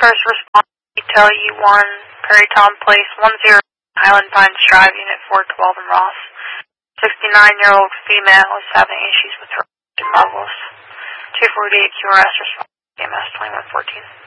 first response, detail U1, Perrytown Place, 10 Highland Pines Drive, Unit 412 in Ross. 69-year-old female is having issues with her levels. 248 QRS response, EMS 2114.